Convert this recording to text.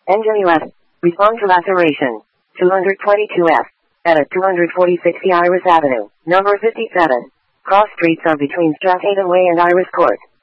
NWS. Respond to laceration. 222F. Edit 24060 Iris Avenue. Number 57. Cross streets are between Strathaven Way and Iris Court.